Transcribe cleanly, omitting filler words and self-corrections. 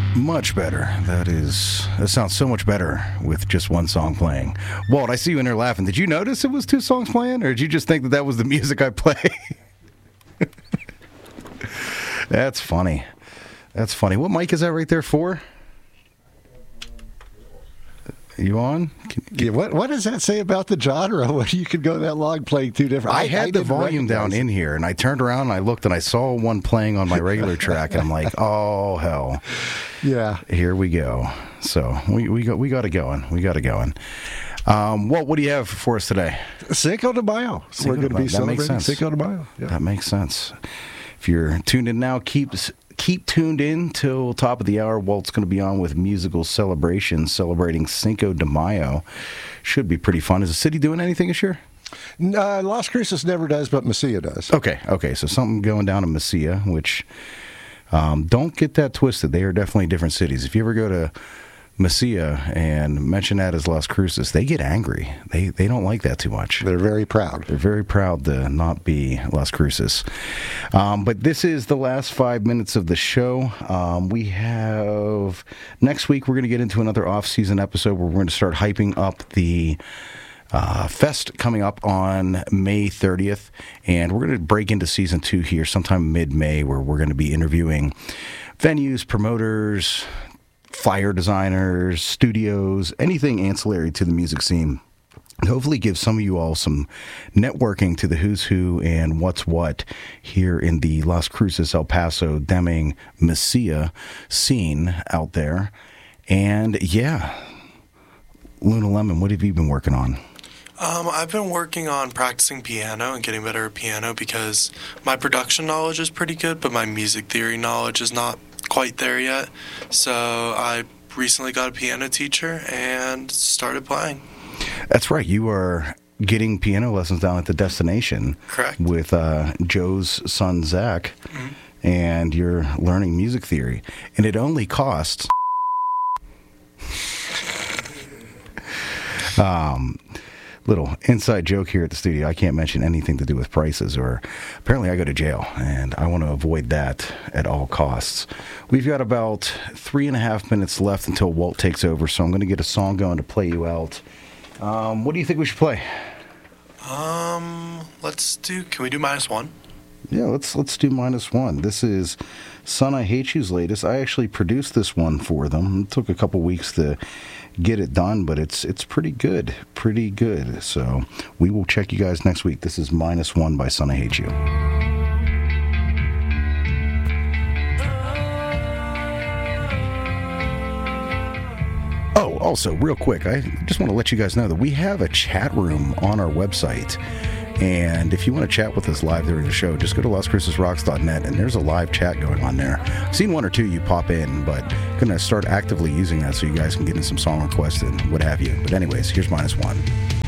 Much better. That sounds so much better with just one song playing. Walt, I see you in there laughing. Did you notice it was two songs playing, or did you just think that was the music I play? That's funny. That's funny. What mic is that right there for? You on? Yeah, what does that say about the genre when you could go that long playing two different? I had the volume down in here, and I turned around and I looked, and I saw one playing on my regular track, and I'm like, oh hell, yeah, here we go. So we got it going. We got it going. What do you have for us today? Cinco de Mayo. We're going to be celebrating Cinco de Mayo. Yeah. That makes sense. If you're tuned in now, keep tuned in till top of the hour. Walt's going to be on with musical celebrations celebrating Cinco de Mayo. Should be pretty fun. Is the city doing anything this year? Las Cruces never does, but Mesilla does. Okay. So something going down in Mesilla, which don't get that twisted. They are definitely different cities. If you ever go to Mesilla and mention that as Las Cruces, they get angry. They don't like that too much. They're very proud. They're very proud to not be Las Cruces. But this is the last 5 minutes of the show. We have next week we're going to get into another off-season episode where we're going to start hyping up the Fest coming up on May 30th, and we're going to break into season 2 here sometime mid-May, where we're going to be interviewing venues, promoters, flyer designers, studios, anything ancillary to the music scene. Hopefully give some of you all some networking to the who's who and what's what here in the Las Cruces, El Paso, Deming, Mesilla scene out there. And yeah, Luna Lemon, what have you been working on? I've been working on practicing piano and getting better at piano because my production knowledge is pretty good, but my music theory knowledge is not quite there yet. So I recently got a piano teacher and started playing. That's right. You are getting piano lessons down at the Destination. Correct. With Joe's son, Zach, and you're learning music theory. And it only costs... little inside joke here at the studio. I can't mention anything to do with prices, or apparently I go to jail, and I want to avoid that at all costs. We've got about 3.5 minutes left until Walt takes over, so I'm going to get a song going to play you out. What do you think we should play? Can we do -1? Yeah, let's do -1. This is Son, I Hate You's latest. I actually produced this one for them. It took a couple weeks to get it done, but it's pretty good. So we will check you guys next week. This is -1 by Son, I Hate You. Oh, also, real quick, I just want to let you guys know that we have a chat room on our website. And if you want to chat with us live during the show, just go to LasCrucesRocks.net, and there's a live chat going on there. I've seen one or two you pop in, but I'm going to start actively using that so you guys can get in some song requests and what have you. But anyways, here's -1.